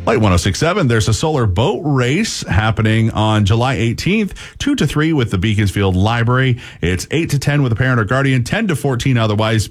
Light 106.7, there's a solar boat race happening on July 18th, 2 to 3 with the Beaconsfield Library. It's 8 to 10 with a parent or guardian, 10 to 14 otherwise.